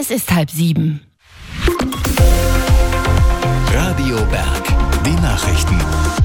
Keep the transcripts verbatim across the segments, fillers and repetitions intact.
Es ist halb sieben. Radio Berg, die Nachrichten.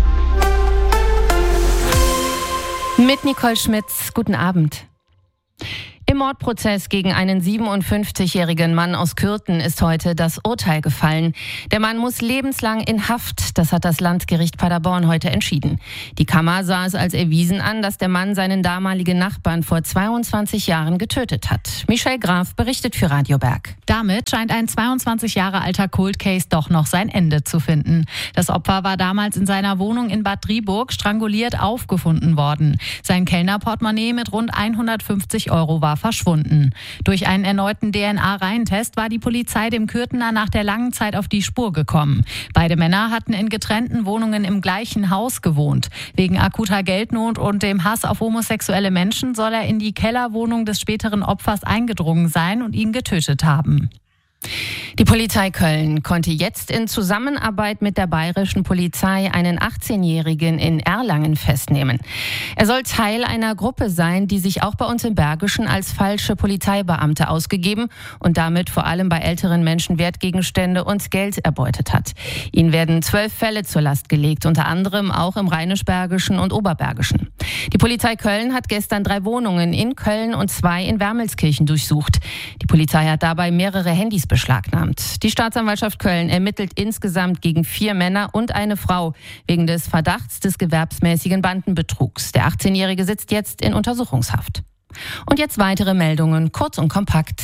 Mit Nicole Schmitz, guten Abend. Im Mordprozess gegen einen siebenundfünfzigjährigen Mann aus Kürten ist heute das Urteil gefallen. Der Mann muss lebenslang in Haft. Das hat das Landgericht Paderborn heute entschieden. Die Kammer sah es als erwiesen an, dass der Mann seinen damaligen Nachbarn vor zweiundzwanzig Jahren getötet hat. Michelle Graf berichtet für Radio Berg. Damit scheint ein zweiundzwanzig Jahre alter Cold Case doch noch sein Ende zu finden. Das Opfer war damals in seiner Wohnung in Bad Driburg stranguliert aufgefunden worden. Sein Kellnerportemonnaie mit rund hundertfünfzig Euro war verschwunden. Durch einen erneuten D N A-Reihentest war die Polizei dem Kürtener nach der langen Zeit auf die Spur gekommen. Beide Männer hatten in getrennten Wohnungen im gleichen Haus gewohnt. Wegen akuter Geldnot und dem Hass auf homosexuelle Menschen soll er in die Kellerwohnung des späteren Opfers eingedrungen sein und ihn getötet haben. Die Polizei Köln konnte jetzt in Zusammenarbeit mit der bayerischen Polizei einen achtzehnjährigen in Erlangen festnehmen. Er soll Teil einer Gruppe sein, die sich auch bei uns im Bergischen als falsche Polizeibeamte ausgegeben und damit vor allem bei älteren Menschen Wertgegenstände und Geld erbeutet hat. Ihnen werden zwölf Fälle zur Last gelegt, unter anderem auch im Rheinisch-Bergischen und Oberbergischen. Die Polizei Köln hat gestern drei Wohnungen in Köln und zwei in Wermelskirchen durchsucht. Die Polizei hat dabei mehrere Handys beschlagnahmt. Die Staatsanwaltschaft Köln ermittelt insgesamt gegen vier Männer und eine Frau wegen des Verdachts des gewerbsmäßigen Bandenbetrugs. Der achtzehnjährige sitzt jetzt in Untersuchungshaft. Und jetzt weitere Meldungen, kurz und kompakt.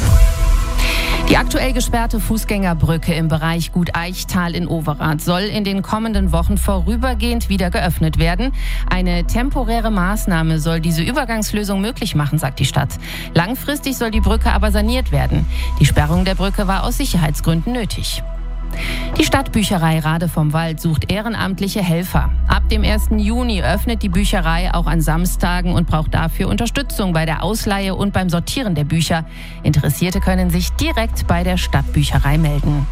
Die aktuell gesperrte Fußgängerbrücke im Bereich Gut Eichtal in Overath soll in den kommenden Wochen vorübergehend wieder geöffnet werden. Eine temporäre Maßnahme soll diese Übergangslösung möglich machen, sagt die Stadt. Langfristig soll die Brücke aber saniert werden. Die Sperrung der Brücke war aus Sicherheitsgründen nötig. Die Stadtbücherei Rade vom Wald sucht ehrenamtliche Helfer. Ab dem ersten Juni öffnet die Bücherei auch an Samstagen und braucht dafür Unterstützung bei der Ausleihe und beim Sortieren der Bücher. Interessierte können sich direkt bei der Stadtbücherei melden.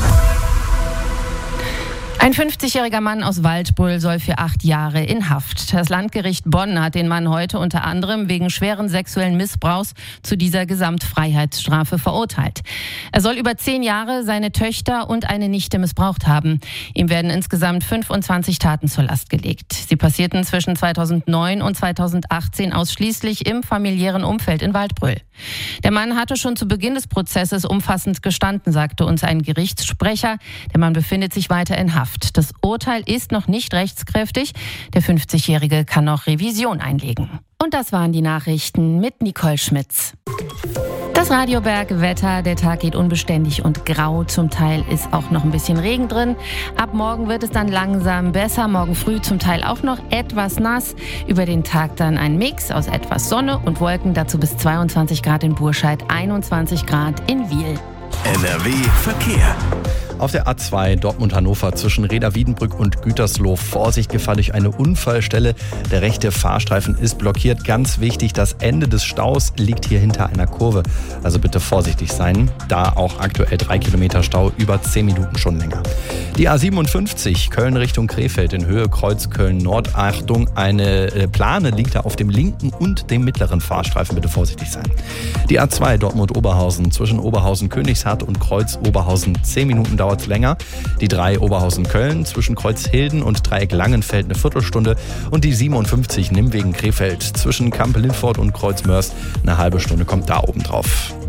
Ein fünfzigjähriger Mann aus Waldbröl soll für acht Jahre in Haft. Das Landgericht Bonn hat den Mann heute unter anderem wegen schweren sexuellen Missbrauchs zu dieser Gesamtfreiheitsstrafe verurteilt. Er soll über zehn Jahre seine Töchter und eine Nichte missbraucht haben. Ihm werden insgesamt fünfundzwanzig Taten zur Last gelegt. Sie passierten zwischen zweitausendneun und zweitausendachtzehn ausschließlich im familiären Umfeld in Waldbröl. Der Mann hatte schon zu Beginn des Prozesses umfassend gestanden, sagte uns ein Gerichtssprecher. Der Mann befindet sich weiter in Haft. Das Urteil ist noch nicht rechtskräftig. Der fünfzigjährige kann noch Revision einlegen. Und das waren die Nachrichten mit Nicole Schmitz. Das Radio Berg Wetter, der Tag geht unbeständig und grau. Zum Teil ist auch noch ein bisschen Regen drin. Ab morgen wird es dann langsam besser. Morgen früh zum Teil auch noch etwas nass. Über den Tag dann ein Mix aus etwas Sonne und Wolken. Dazu bis zweiundzwanzig Grad in Burscheid, einundzwanzig Grad in Wiel. N R W Verkehr. Auf der A zwei Dortmund-Hannover zwischen Reda-Wiedenbrück und Gütersloh Vorsicht, Gefahr durch eine Unfallstelle. Der rechte Fahrstreifen ist blockiert. Ganz wichtig, das Ende des Staus liegt hier hinter einer Kurve. Also bitte vorsichtig sein. Da auch aktuell drei Kilometer Stau, über zehn Minuten schon länger. Die A siebenundfünfzig Köln Richtung Krefeld in Höhe Kreuz Köln-Nord. Achtung, eine Plane liegt da auf dem linken und dem mittleren Fahrstreifen. Bitte vorsichtig sein. Die A zwei Dortmund-Oberhausen zwischen Oberhausen-Königshardt und Kreuz-Oberhausen zehn Minuten dauert es länger. Die drei Oberhausen-Köln zwischen Kreuzhilden und Dreieck Langenfeld eine Viertelstunde. Und die siebenundfünfzig Nimwegen-Krefeld zwischen Kamp-Lindfort und Kreuz-Mörs eine halbe Stunde kommt da oben drauf.